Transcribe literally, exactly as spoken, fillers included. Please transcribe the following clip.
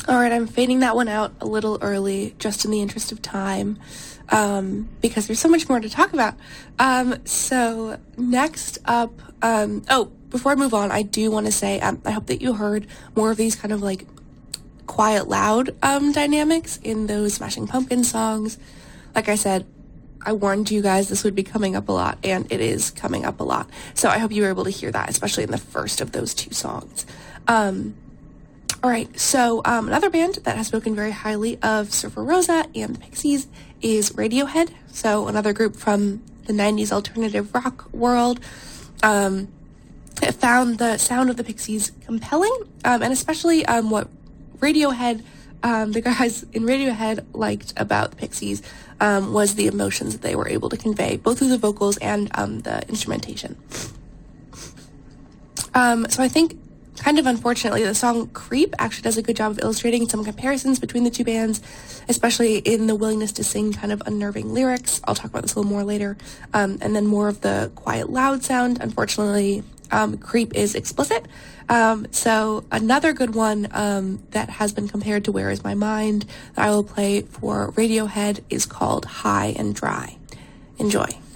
All right, I'm fading that one out a little early, just in the interest of time, um, because there's so much more to talk about. Um, so next up, um, oh, before I move on, I do want to say um, I hope that you heard more of these kind of like quiet, loud um, dynamics in those Smashing Pumpkins songs. Like I said, I warned you guys this would be coming up a lot, and it is coming up a lot. So I hope you were able to hear that, especially in the first of those two songs. Um, all right, so um, another band that has spoken very highly of Surfer Rosa and the Pixies is Radiohead. So another group from the nineties alternative rock world. Um, it found the sound of the Pixies compelling, um, and especially um, what Radiohead, um, the guys in Radiohead liked about the Pixies um, was the emotions that they were able to convey, both through the vocals and um, the instrumentation. Um, so I think, kind of unfortunately, the song Creep actually does a good job of illustrating some comparisons between the two bands, especially in the willingness to sing kind of unnerving lyrics. I'll talk about this a little more later. Um, and then more of the quiet, loud sound. Unfortunately, um, Creep is explicit. Um, so another good one um, that has been compared to Where Is My Mind that I will play for Radiohead is called High and Dry. Enjoy.